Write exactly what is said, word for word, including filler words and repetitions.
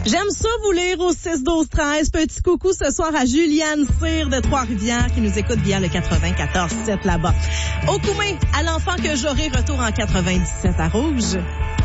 J'aime ça vous lire au six douze treize. Petit coucou ce soir à Juliane Cyr de Trois-Rivières qui nous écoute via le quatre-vingt-quatorze sept là-bas. Au Koumé, à l'enfant que j'aurai, retour en quatre-vingt-dix-sept à Rouge.